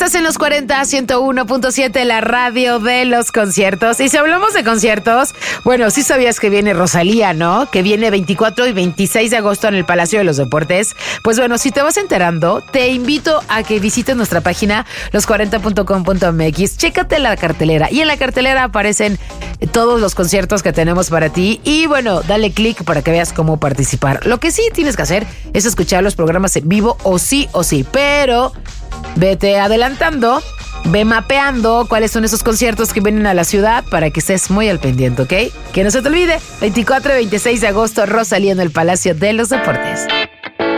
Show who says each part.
Speaker 1: Estás en los 40, 101.7, la radio de los conciertos. Y si hablamos de conciertos, bueno, sí sabías que viene Rosalía, ¿no? Que viene 24 y 26 de agosto en el Palacio de los Deportes. Pues bueno, si te vas enterando, te invito a que visites nuestra página los40.com.mx. Chécate la cartelera. Y en la cartelera aparecen todos los conciertos que tenemos para ti. Y bueno, dale clic para que veas cómo participar. Lo que sí tienes que hacer es escuchar los programas en vivo o sí. Pero vete adelantando, ve mapeando cuáles son esos conciertos que vienen a la ciudad para que estés muy al pendiente, ¿ok? Que no se te olvide, 24 y 26 de agosto, Rosalía en el Palacio de los Deportes.